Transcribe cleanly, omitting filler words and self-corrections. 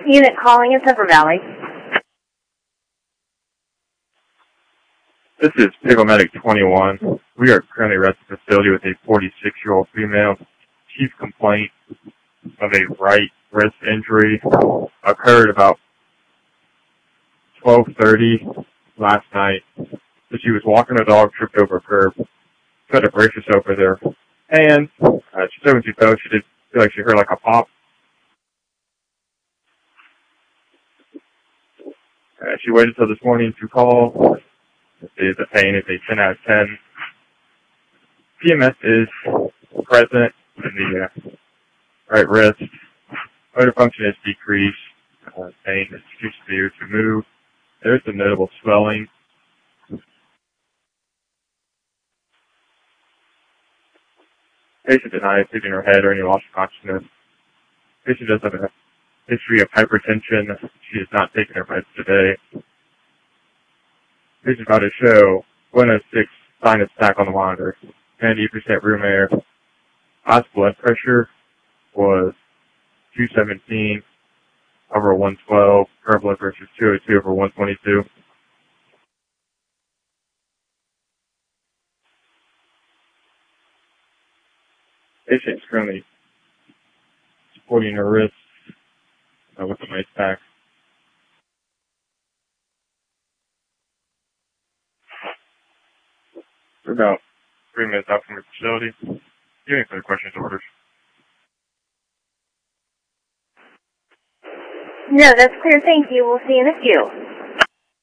Unit calling in Silver Valley. This is Pickle Medic 21. We are currently at the facility with a 46-year-old female. Chief complaint of a right wrist injury occurred about 12:30 last night. So she was walking her dog, tripped over a curb, tried to brace herself with her hands. She said when she fell, she did feel like she heard like a pop. She waited until this morning to call. The pain is a 10 out of 10. PMS is present in the right wrist. Motor function is decreased. Pain is too severe to move. There is some notable swelling. Patient denies hitting her head or any loss of consciousness. Patient does have a history of hypertension. She is not taking her meds today. Patient about to show 106 sinus attack on the monitor, 90% room air. Last blood pressure was 217 over 112. Current blood pressure is 202 over 122. Patient is currently supporting her wrist with the ice pack. We're about 3 minutes out from the facility. Do you have any further questions or orders? No, that's clear. Thank you. We'll see you in a few.